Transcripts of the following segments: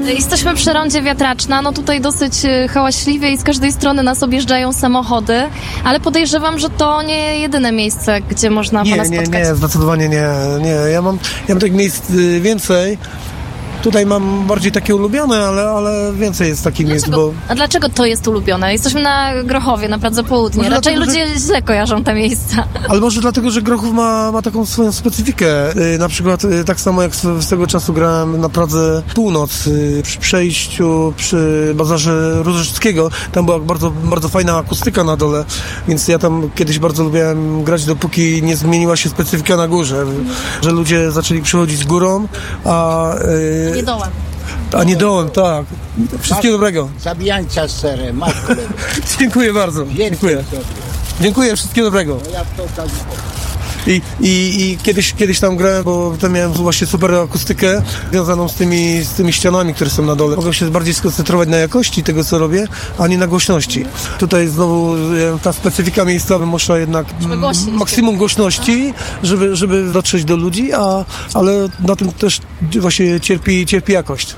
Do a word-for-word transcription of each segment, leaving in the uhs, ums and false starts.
Jesteśmy przy rondzie Wiatraczna, no tutaj dosyć hałaśliwie i z każdej strony nas objeżdżają samochody, ale podejrzewam, że to nie jedyne miejsce, gdzie można nie, pana nie, spotkać. Nie, zdecydowanie nie, nie. Ja mam, ja mam tych miejsc y, więcej. Tutaj mam bardziej takie ulubione, ale, ale więcej jest takich miejsc, bo... A dlaczego to jest ulubione? Jesteśmy na Grochowie, na Pradze Południe. Może Raczej dlatego, ludzie że... źle kojarzą te miejsca. Ale może dlatego, że Grochów ma, ma taką swoją specyfikę. Yy, na przykład yy, tak samo jak z tego czasu grałem na Pradze Północ, yy, przy przejściu przy Bazarze Różewskiego. Tam była bardzo, bardzo fajna akustyka na dole, więc ja tam kiedyś bardzo lubiłem grać, dopóki nie zmieniła się specyfika na górze. Że ludzie zaczęli przychodzić górą, a... Yy, Nie dołem. A nie dołem, tak. Wszystkiego dobrego. Zabijańca z serem, masz kolego. Dziękuję bardzo. Dziękuję. Dziękuję, wszystkiego dobrego. I, i, i kiedyś, kiedyś tam grałem, bo tam miałem właśnie super akustykę związaną z tymi, z tymi ścianami, które są na dole. Mogę się bardziej skoncentrować na jakości tego, co robię, a nie na głośności. Tutaj znowu ta specyfika miejscowa muszę jednak maksimum głośności, żeby, żeby dotrzeć do ludzi, a, ale na tym też właśnie cierpi, cierpi jakość.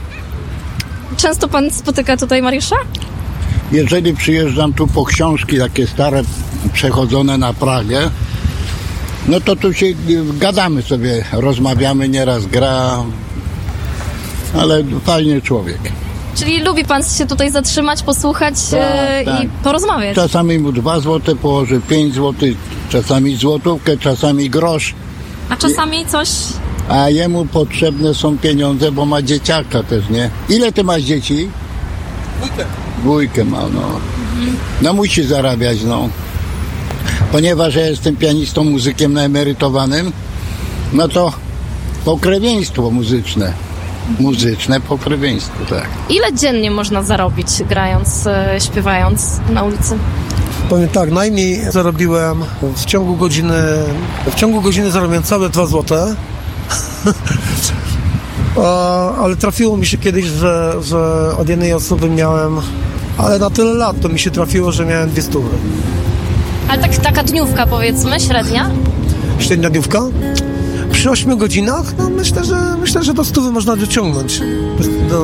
Często pan spotyka tutaj Mariusza? Jeżeli przyjeżdżam tu po książki takie stare, przechodzone na Pragę, no to tu się gadamy sobie, rozmawiamy, nieraz gra, ale fajny człowiek. Czyli lubi pan się tutaj zatrzymać, posłuchać Tak, e, tak. i porozmawiać? Czasami mu dwa złote położy, pięć złotych, czasami złotówkę, czasami grosz, A czasami coś... a jemu potrzebne są pieniądze, bo ma dzieciaka też, nie? Ile ty masz dzieci? Dwójkę. Dwójkę ma, no. Mhm. No musi zarabiać, no. Ponieważ ja jestem pianistą, muzykiem emerytowanym, no to pokrewieństwo muzyczne. Muzyczne pokrewieństwo, tak. Ile dziennie można zarobić grając, e, śpiewając na ulicy? Powiem tak, najmniej zarobiłem w ciągu godziny, w ciągu godziny zarobiłem całe dwa złote. A, ale trafiło mi się kiedyś, że, że od jednej osoby miałem, ale na tyle lat to mi się trafiło, że miałem dwie stówy. Ale tak, taka dniówka, powiedzmy, średnia? Średnia dniówka? Przy ośmiu godzinach, no myślę, że myślę, że do stówy można dociągnąć. Do,